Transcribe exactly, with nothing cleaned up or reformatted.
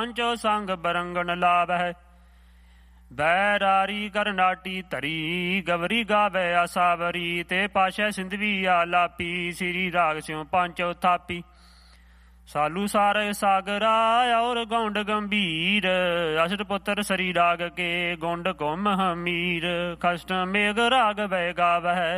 ਪਾਂਚੋ ਸੰਗ ਬਰੰਗਣ ਲਾਵਹਿ। ਬੈਰਾਰੀ ਕਰਨਾਟੀ ਧਰੀ ਗਵਰੀ ਗਾਵੇ ਆਸਾਵਰੀ। ਤੇ ਪਾਸ਼ਾ ਸਿੰਧਵੀ ਆਲਾਪੀ ਸ੍ਰੀ ਰਾਗ ਸਿਉ ਪਾਂਚੋ ਥਾਪੀ। ਸਾਲੂ ਸਾਰ ਸਾਗਰਾ ਔਰ ਗੌਂਡ ਗੰਭੀਰ। ਅਸ਼ਟ ਪੁੱਤਰ ਸ੍ਰੀ ਰਾਗ ਕੇ ਗੌਂਡ ਘੁਮ ਹਮੀਰ। ਕਸ਼ਟ ਮੇਘ ਰਾਗ ਵੈ ਗਾਵਹਿ।